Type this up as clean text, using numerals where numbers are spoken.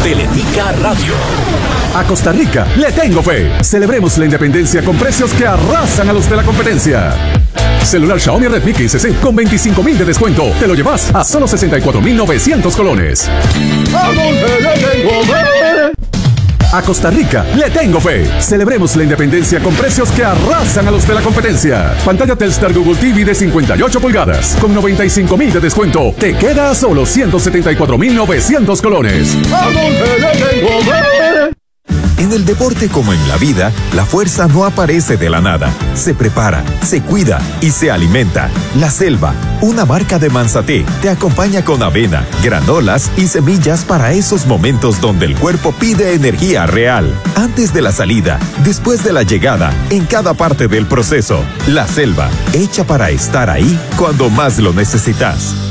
Teletica Radio. A Costa Rica le tengo fe. Celebremos la independencia con precios que arrasan a los de la competencia. Celular Xiaomi Redmi 15C con 25,000 de descuento. Te lo llevas a solo 64,900 colones. A Costa Rica le tengo fe. Celebremos la independencia con precios que arrasan a los de la competencia. Pantalla Telstar Google TV de 58 pulgadas con 95,000 de descuento. Te queda a solo 174,900 colones. En el deporte como en la vida, la fuerza no aparece de la nada. Se prepara, se cuida y se alimenta. La Selva, una marca de Manzaté, te acompaña con avena, granolas y semillas para esos momentos donde el cuerpo pide energía real. Antes de la salida, después de la llegada, en cada parte del proceso. La Selva, hecha para estar ahí cuando más lo necesitas.